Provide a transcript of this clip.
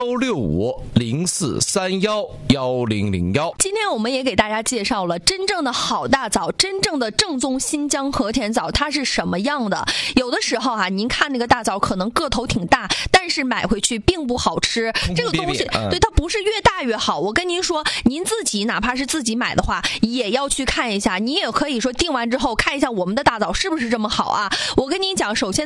06504311001。 今天我们也给大家介绍了真正的好大枣，真正的正宗新疆和田枣它是什么样的。有的时候您看那个大枣可能个头挺大，但是买回去并不好吃。这个东西对它不是越大越好。我跟您说，您自己哪怕是自己买的话，也要去看一下。你也可以说订完之后看一下我们的大枣是不是这么好啊。我跟您讲，首先